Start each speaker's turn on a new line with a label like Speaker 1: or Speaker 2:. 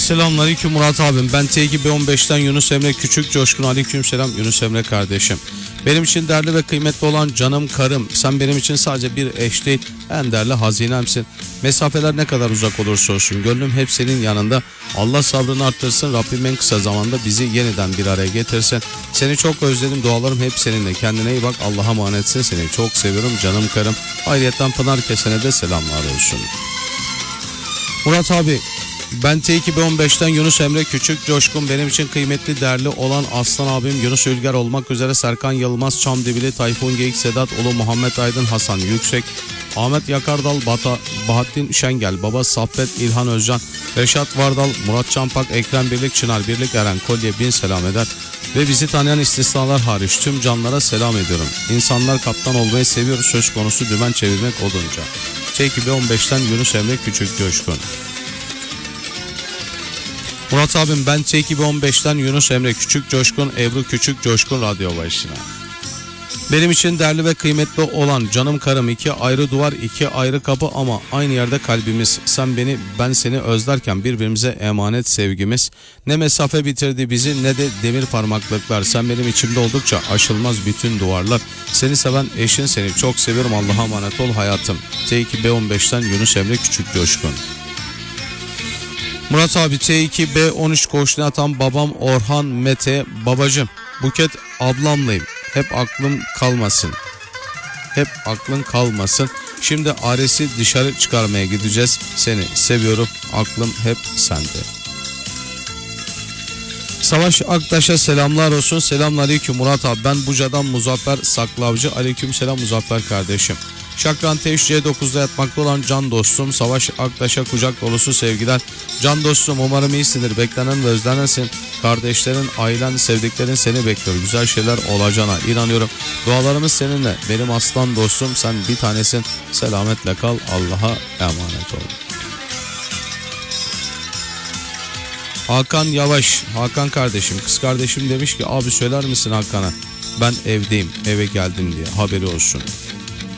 Speaker 1: Selamünaleyküm Murat abim. Ben T2B15'ten Yunus Emre Küçük Coşkun. Aleykümselam Yunus Emre kardeşim. Benim için değerli ve kıymetli olan canım karım. Sen benim için sadece bir eş değil, en değerli hazinemsin. Mesafeler ne kadar uzak olursa olsun gönlüm hep senin yanında. Allah sabrını arttırsın. Rabbim en kısa zamanda bizi yeniden bir araya getirsin. Seni çok özledim. Dualarım hep seninle. Kendine iyi bak. Allah'a emanetsin. Seni çok seviyorum canım karım. Ayrıyeten Pınar Kesen'e de selamlar olsun. Murat abi, ben T2B15'ten Yunus Emre Küçük Coşkun. Benim için kıymetli değerli olan Aslan abim Yunus Ülger olmak üzere Serkan Yılmaz, Çamdibili, Tayfun Geyik, Sedat Ulu, Muhammed Aydın, Hasan Yüksek, Ahmet Yakardal, Bahattin Şengel, Baba Saffet, İlhan Özcan, Reşat Vardal, Murat Çampak, Ekrem Birlik, Çınar Birlik, Eren Kolye bin selam eder. Ve bizi tanıyan istisnalar hariç tüm canlara selam ediyorum. İnsanlar kaptan olmayı seviyor, söz konusu dümen çevirmek olunca. T2B15'ten Yunus Emre Küçük Coşkun. Murat abim, ben T2B15'ten Yunus Emre Küçük Coşkun, Ebru Küçük Coşkun radyo başına. Benim için değerli ve kıymetli olan canım karım, iki ayrı duvar, iki ayrı kapı ama aynı yerde kalbimiz. Sen beni, ben seni özlerken birbirimize emanet sevgimiz. Ne mesafe bitirdi bizi ne de demir parmaklıklar. Sen benim içimde oldukça aşılmaz bütün duvarlar. Seni seven eşin, seni çok seviyorum. Allah'a emanet ol hayatım. T2B15'ten Yunus Emre Küçük Coşkun. Murat abi, T2B13 koğuşuna atan babam Orhan Mete. Babacım, Buket ablamlayım. Hep aklım kalmasın. Hep aklın kalmasın. Şimdi Ares'i dışarı çıkarmaya gideceğiz. Seni seviyorum. Aklım hep sende. Savaş Aktaş'a selamlar olsun. Selamünaleyküm Murat abi. Ben Buca'dan Muzaffer Saklavcı. Aleykümselam Muzaffer kardeşim. Şakran T3C9'da yatmakta olan can dostum Savaş Aktaş'a kucak dolusu sevgiler. Can dostum, umarım iyisindir. Beklenen ve özlenensin. Kardeşlerin, ailen, sevdiklerin seni bekliyor. Güzel şeyler olacağına inanıyorum. Dualarımız seninle. Benim aslan dostum, sen bir tanesin. Selametle kal. Allah'a emanet ol. Hakan Yavaş. Hakan kardeşim, kız kardeşim demiş ki abi söyler misin Hakan'a? Ben evdeyim, eve geldim diye, haberi olsun.